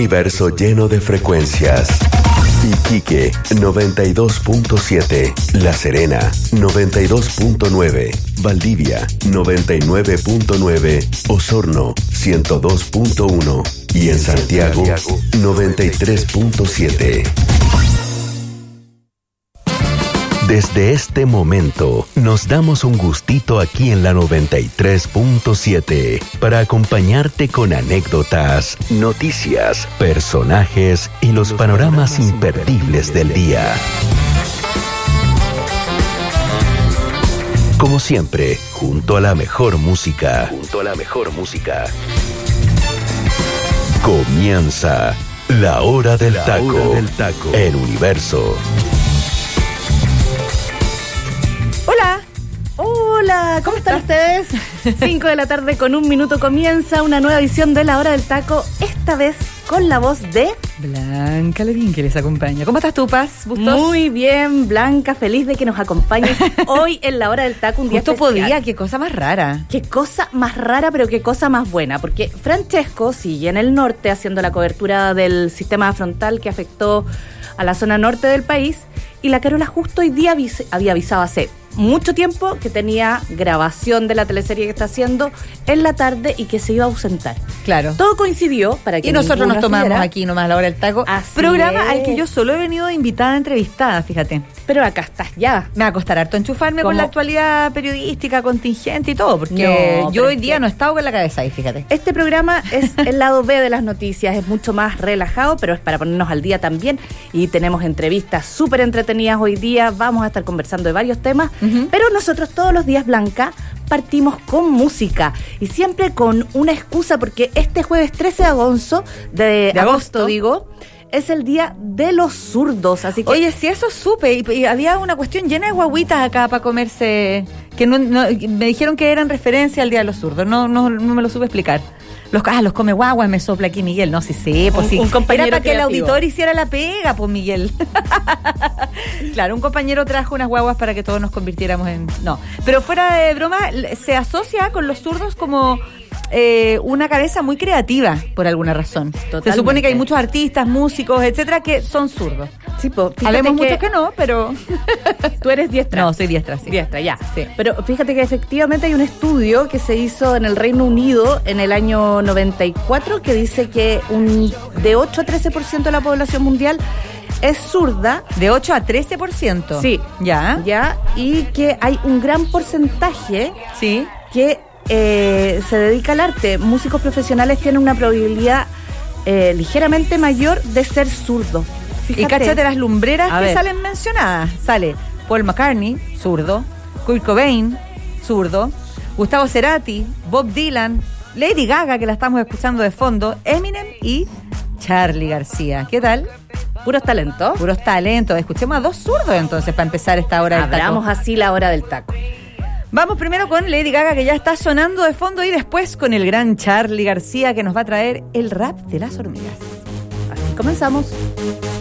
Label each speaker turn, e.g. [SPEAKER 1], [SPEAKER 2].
[SPEAKER 1] universo lleno de frecuencias. Iquique 92.7, La Serena 92.9, Valdivia 99.9, Osorno 102.1 y en Santiago 93.7. Desde este momento, nos damos un gustito aquí en la 93.7 para acompañarte con anécdotas, noticias, personajes y los panoramas imperdibles del día. Como siempre, junto a la mejor música. Comienza La Hora del Taco en Universo.
[SPEAKER 2] Hola, ¿cómo están ustedes? 5 de la tarde con 1 minuto comienza una nueva edición de La Hora del Taco, esta vez con la voz de
[SPEAKER 3] Blanca Levin, que les acompaña. ¿Cómo estás tú, Paz? ¿Bustos?
[SPEAKER 2] Muy bien, Blanca, feliz de que nos acompañes hoy en La Hora del Taco, un día
[SPEAKER 3] Justo
[SPEAKER 2] especial.
[SPEAKER 3] podía, qué cosa más rara.
[SPEAKER 2] Qué cosa más rara, pero qué cosa más buena, porque Francesco sigue en el norte haciendo la cobertura del sistema frontal que afectó a la zona norte del país, y la Carola justo hoy día había avisado hace mucho tiempo que tenía grabación de la teleserie que está haciendo en la tarde y que se iba a ausentar.
[SPEAKER 3] Claro.
[SPEAKER 2] Todo coincidió para que
[SPEAKER 3] y nosotros nos tomamos
[SPEAKER 2] estuviera
[SPEAKER 3] aquí nomás La Hora del Taco.
[SPEAKER 2] Así
[SPEAKER 3] programa
[SPEAKER 2] es.
[SPEAKER 3] al que yo solo he venido invitada, entrevistada, fíjate.
[SPEAKER 2] Pero acá estás ya.
[SPEAKER 3] Me va a costar harto enchufarme con la actualidad periodística, contingente y todo, porque
[SPEAKER 2] No,
[SPEAKER 3] yo hoy
[SPEAKER 2] es
[SPEAKER 3] día
[SPEAKER 2] que
[SPEAKER 3] no he estado con la cabeza ahí, fíjate.
[SPEAKER 2] Este programa es el lado B de las noticias, es mucho más relajado, pero es para ponernos al día también. Y tenemos entrevistas súper entretenidas hoy día, vamos a estar conversando de varios temas, pero nosotros todos los días, Blanca, partimos con música y siempre con una excusa, porque este jueves 13 de agosto, es el día de los zurdos, así que...
[SPEAKER 3] Oye, si eso supe, y había una cuestión llena de guaguitas acá para comerse, que no, me dijeron que eran referencia al Día de los Zurdos, no me lo supe explicar. Los come guaguas, me sopla aquí Miguel, no, sí sé, pues sí.
[SPEAKER 2] Un compañero
[SPEAKER 3] era para que el
[SPEAKER 2] creativo.
[SPEAKER 3] auditor hiciera la pega, pues Miguel. Claro, un compañero trajo unas guaguas para que todos nos convirtiéramos en... No, pero fuera de broma, se asocia con los zurdos como... una cabeza muy creativa, por alguna razón.
[SPEAKER 2] Totalmente.
[SPEAKER 3] Se supone que hay muchos artistas, músicos, etcétera, que son zurdos.
[SPEAKER 2] Sí, pues,
[SPEAKER 3] Habemos muchos que no, pero...
[SPEAKER 2] Tú eres diestra.
[SPEAKER 3] No, soy diestra, sí.
[SPEAKER 2] Diestra, ya.
[SPEAKER 3] Sí.
[SPEAKER 2] Pero fíjate que efectivamente hay un estudio que se hizo en el Reino Unido en el año 94 que dice que de 8 a 13% de la población mundial es zurda.
[SPEAKER 3] De 8 a 13%.
[SPEAKER 2] Sí.
[SPEAKER 3] Ya.
[SPEAKER 2] Y que hay un gran porcentaje
[SPEAKER 3] Sí.
[SPEAKER 2] que se dedica al arte. Músicos profesionales tienen una probabilidad ligeramente mayor de ser zurdos.
[SPEAKER 3] Y cáchate las lumbreras
[SPEAKER 2] A
[SPEAKER 3] que
[SPEAKER 2] ver.
[SPEAKER 3] salen mencionadas. Sale Paul McCartney, zurdo. Kurt Cobain, zurdo. Gustavo Cerati, Bob Dylan, Lady Gaga, que la estamos escuchando de fondo, Eminem y Charly García. ¿Qué tal?
[SPEAKER 2] Puros talentos.
[SPEAKER 3] Puros talentos. Escuchemos a dos zurdos entonces para empezar esta hora del taco.
[SPEAKER 2] Abramos así la hora del taco.
[SPEAKER 3] Vamos primero con Lady Gaga, que ya está sonando de fondo, y después con el gran Charly García, que nos va a traer el rap de las hormigas.
[SPEAKER 2] Así comenzamos.